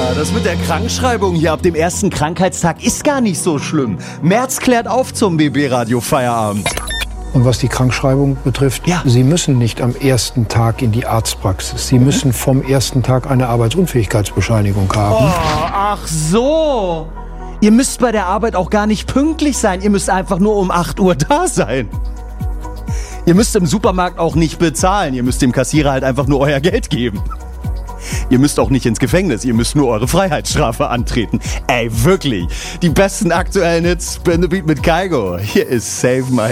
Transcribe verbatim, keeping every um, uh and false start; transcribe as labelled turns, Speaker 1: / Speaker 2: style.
Speaker 1: das mit der Krankschreibung hier ab dem ersten Krankheitstag ist gar nicht so schlimm. Merz klärt auf zum B B-Radio Feierabend.
Speaker 2: Und was die Krankschreibung betrifft,
Speaker 1: ja.
Speaker 2: Sie müssen nicht am ersten Tag in die Arztpraxis. Sie mhm. müssen vom ersten Tag eine Arbeitsunfähigkeitsbescheinigung haben.
Speaker 1: Oh, ach so. Ihr müsst bei der Arbeit auch gar nicht pünktlich sein. Ihr müsst einfach nur um acht Uhr da sein. Ihr müsst im Supermarkt auch nicht bezahlen. Ihr müsst dem Kassierer halt einfach nur euer Geld geben. Ihr müsst auch nicht ins Gefängnis. Ihr müsst nur eure Freiheitsstrafe antreten. Ey, wirklich. Die besten aktuellen Hits, Spin the Beat mit Kygo. Hier ist Save My